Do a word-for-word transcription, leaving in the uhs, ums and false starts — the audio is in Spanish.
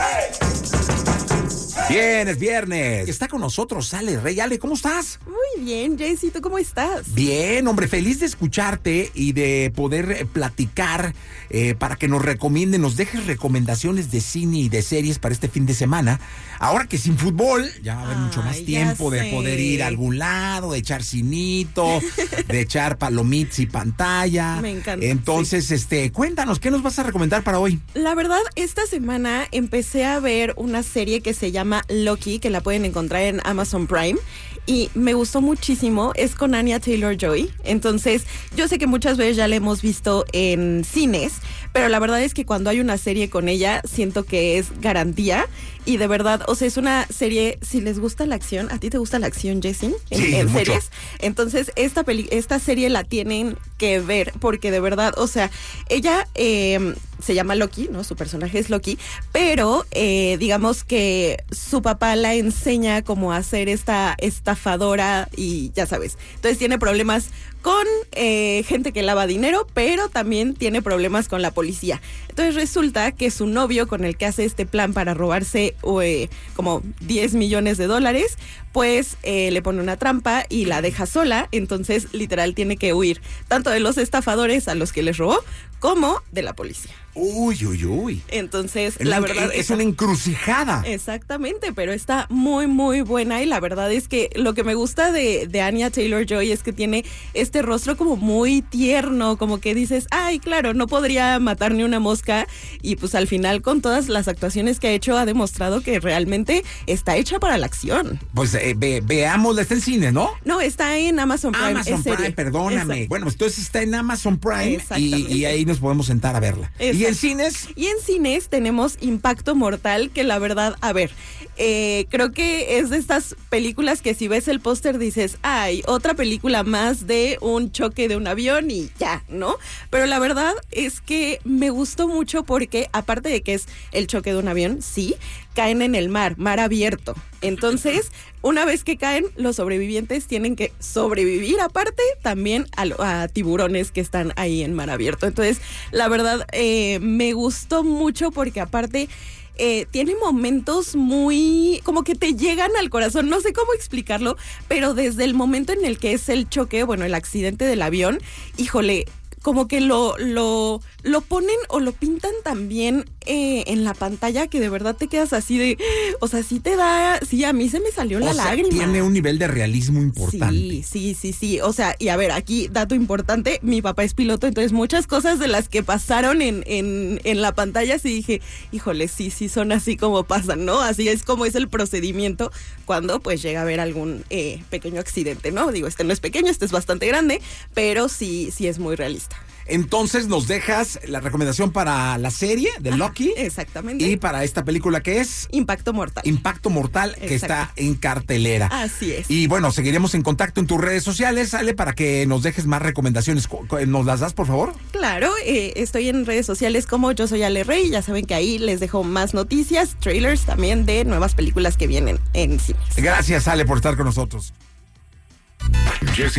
Bien, es viernes. Está con nosotros Ale Rey. Ale, ¿cómo estás? Muy bien, Jessy, ¿tú cómo estás? Bien, hombre, feliz de escucharte y de poder eh, platicar eh, para que nos recomienden, nos dejes recomendaciones de cine y de series para este fin de semana. Ahora que sin fútbol ya va a haber Ay, mucho más tiempo de poder ir a algún lado, de echar cinito, de echar palomitas y pantalla. Me encanta. Entonces, sí. este, cuéntanos, ¿qué nos vas a recomendar para hoy? La verdad, esta semana empecé a ver una serie que se llama Loki, que la pueden encontrar en Amazon Prime. Y me gustó muchísimo, es con Anya Taylor-Joy. Entonces, yo sé que muchas veces ya la hemos visto en cines, pero la verdad es que cuando hay una serie con ella, siento que es garantía. Y de verdad, o sea, es una serie, si les gusta la acción, ¿a ti te gusta la acción, Jessy? En, sí, en mucho. series. Entonces, esta peli esta serie la tienen que ver, porque de verdad, o sea, ella eh, se llama Loki, ¿no? Su personaje es Loki, pero eh, digamos que su papá la enseña como a ser esta estafadora y ya sabes. Entonces tiene problemas con eh, gente que lava dinero, pero también tiene problemas con la policía. Entonces resulta que su novio, con el que hace este plan para robarse eh, como diez millones de dólares, pues eh, le pone una trampa y la deja sola. Entonces literal tiene que huir tanto de los estafadores a los que les robó como de la policía. Uy, uy, uy. Entonces, El, la verdad es está, una encrucijada. Exactamente, pero está muy, muy buena. Y la verdad es que lo que me gusta de, de Anya Taylor-Joy es que tiene este rostro como muy tierno, como que dices, ay, claro, no podría matar ni una mosca. Y pues al final, con todas las actuaciones que ha hecho, ha demostrado que realmente está hecha para la acción. Pues eh, ve, veámosla, está en cine, ¿no? No, está en Amazon Prime. Amazon es serie. Prime, perdóname. Exacto. Bueno, pues entonces está en Amazon Prime y, y ahí nos podemos sentar a verla. Exacto. ¿Y en cines? Y en cines tenemos Impacto Mortal, que la verdad, a ver, eh, creo que es de estas películas que si ves el póster dices, ay, otra película más de un choque de un avión y ya, ¿no? Pero la verdad es que me gustó mucho porque, aparte de que es el choque de un avión, sí, caen en el mar, mar abierto. Entonces, una vez que caen, los sobrevivientes tienen que sobrevivir aparte también a, a tiburones que están ahí en mar abierto. Entonces, la verdad, eh, me gustó mucho porque aparte eh, tiene momentos muy, como que te llegan al corazón. No sé cómo explicarlo, pero desde el momento en el que es el choque, bueno, el accidente del avión, híjole, como que lo, lo, lo ponen o lo pintan también eh, en la pantalla que de verdad te quedas así de, o sea, sí te da, sí, a mí se me salió o la sea, lágrima. Tiene un nivel de realismo importante. Sí, sí, sí, sí, o sea, y a ver, aquí, dato importante, mi papá es piloto, entonces muchas cosas de las que pasaron en, en, en la pantalla, sí dije, híjole, sí, sí son así como pasan, ¿no? Así es como es el procedimiento cuando pues llega a haber algún eh, pequeño accidente, ¿no? Digo, este no es pequeño, este es bastante grande, pero sí, sí es muy realista. Entonces nos dejas la recomendación para la serie de Loki. Exactamente. Y para esta película que es Impacto Mortal. Impacto Mortal, que Exacto. está en cartelera. Así es. Y bueno, seguiremos en contacto en tus redes sociales, Ale, para que nos dejes más recomendaciones. ¿Nos las das, por favor? Claro, eh, estoy en redes sociales como Yo Soy Ale Rey. Ya saben que ahí les dejo más noticias, trailers también de nuevas películas que vienen en cines. Gracias, Ale, por estar con nosotros.